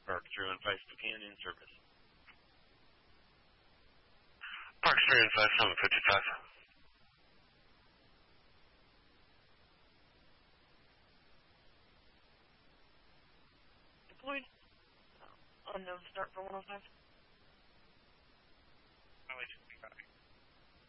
Park 315 Spokane in service. Park 315 755. Deployed. Unknown start for 105. Highway 255.